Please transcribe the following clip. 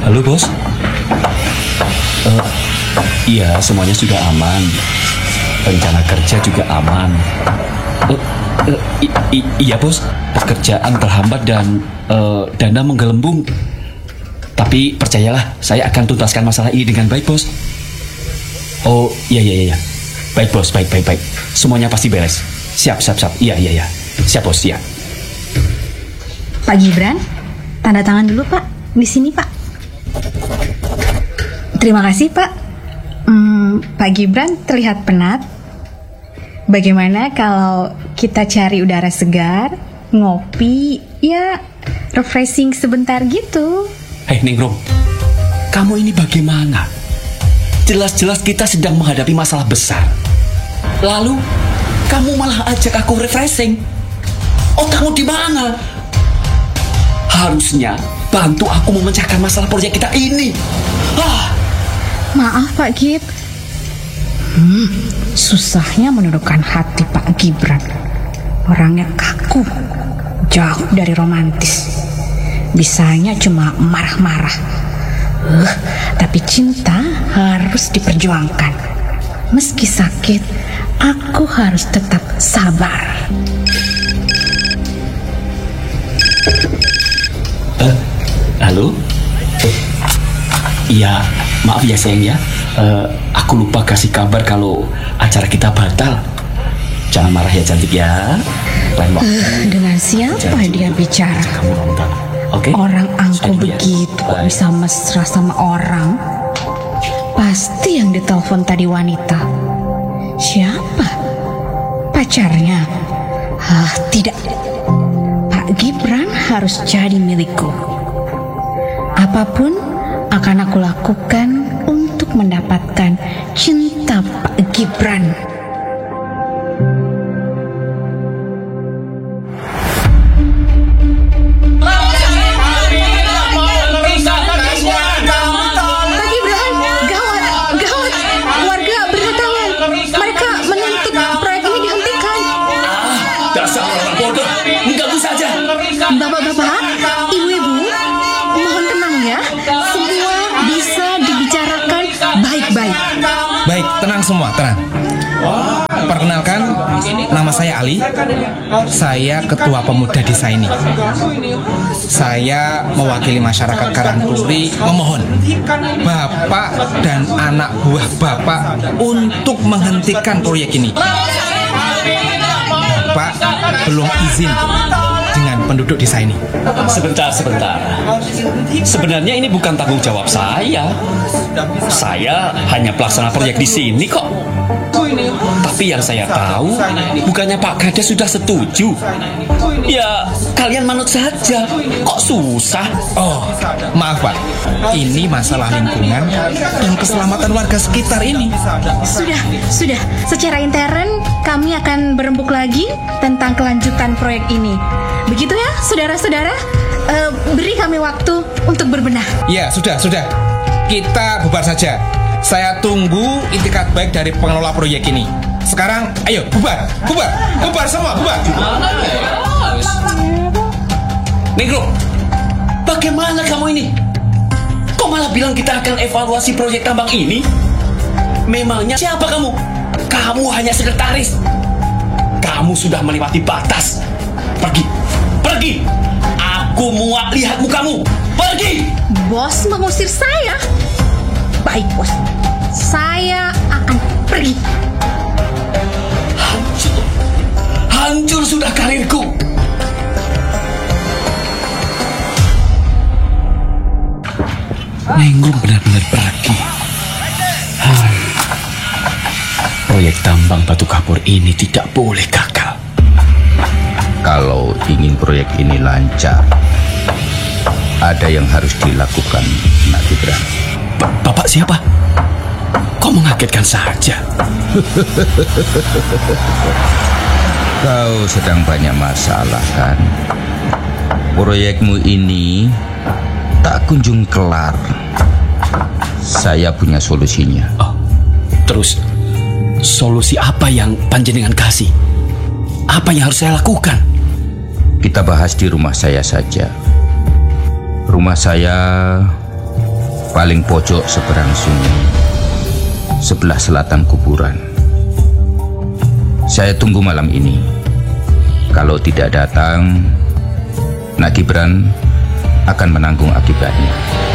Halo bos. Iya, semuanya sudah aman. Rencana kerja juga aman. Iya bos, pekerjaan terhambat dan dana menggelembung. Tapi percayalah, saya akan tuntaskan masalah ini dengan baik bos. Oh iya. Baik bos, baik. Semuanya pasti beres. Siap. Iya. Siap bos, siap. Pak Gibran, tanda tangan dulu Pak. Di sini Pak. Terima kasih Pak. Pak Gibran terlihat penat. Bagaimana kalau kita cari udara segar, ngopi, ya refreshing sebentar gitu? Hei Ningrum, kamu ini bagaimana? Jelas-jelas kita sedang menghadapi masalah besar. Lalu kamu malah ajak aku refreshing. Otakmu di mana? Harusnya bantu aku memecahkan masalah proyek kita ini. Maaf Pak Gib. Susahnya menundukkan hati Pak Gibran. Orangnya kaku, jauh dari romantis. Bisanya cuma marah-marah. Tapi cinta harus diperjuangkan. Meski sakit, aku harus tetap sabar. Halo? Iya, maaf ya sayang ya. Aku lupa kasih kabar kalau acara kita batal. Jangan marah ya cantik ya. Dengan siapa dia bicara? Kamu nonton, oke? Orang angkuh begitu kok bisa mesra sama orang? Pasti yang ditelepon tadi wanita. Siapa? Pacarnya? Tidak. Pak Gibran harus jadi milikku. Apapun akan aku lakukan untuk mendapatkan cinta Pak Gibran. Bapak-bapak, ibu-ibu, mohon tenang ya. Semua bisa dibicarakan baik-baik. Baik, tenang semua, tenang. Perkenalkan, nama saya Ali. Saya ketua pemuda desa ini. Saya mewakili masyarakat Karangturi memohon Bapak dan anak buah Bapak untuk menghentikan proyek ini. Bapak belum izin dengan penduduk desa ini. Sebentar. Sebenarnya ini bukan tanggung jawab saya. Saya hanya pelaksana proyek di sini kok. Tapi yang saya tahu, bukannya Pak Kades sudah setuju. Ya, kalian manut saja. Kok susah? Oh, maaf Pak. Ini masalah lingkungan dan keselamatan warga sekitar ini. Sudah. Secara intern kami akan berembuk lagi tentang kelanjutan proyek ini. Begitu ya, saudara-saudara. Beri kami waktu untuk berbenah. Ya, sudah. Kita bubar saja. Saya tunggu itikat baik dari pengelola proyek ini. Sekarang, ayo bubar semua, bubar. Negro, bagaimana kamu ini? Kok malah bilang kita akan evaluasi proyek tambang ini? Memangnya siapa kamu? Kamu hanya sekretaris. Kamu sudah melewati batas. Pergi. Aku muak lihat mukamu. Pergi. Bos mengusir saya? Baik bos, saya akan pergi. Hancur sudah karirku. Ningrum benar-benar pergi. Proyek tambang batu kapur ini tidak boleh gagal. Kalau ingin proyek ini lancar, ada yang harus dilakukan, Nak Gibran. Bapak siapa? Kok mengagetkan saja? Kau sedang banyak masalah kan? Proyekmu ini tak kunjung kelar. Saya punya solusinya. Oh, terus solusi apa yang panjenengan kasih? Apa yang harus saya lakukan? Kita bahas di rumah saya saja. Rumah saya paling pojok seberang sungai, sebelah selatan kuburan. Saya tunggu malam ini. Kalau tidak datang, Nak Gibran akan menanggung akibatnya.